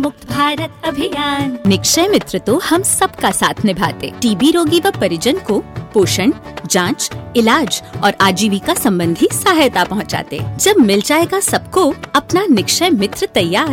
मुक्त भारत अभियान। निक्षय मित्र तो हम सबका साथ निभाते। टीबी रोगी व परिजन को पोषण, जांच, इलाज और आजीविका संबंधी सहायता पहुंचाते। जब मिल जाएगा सबको अपना निक्षय मित्र तैयार,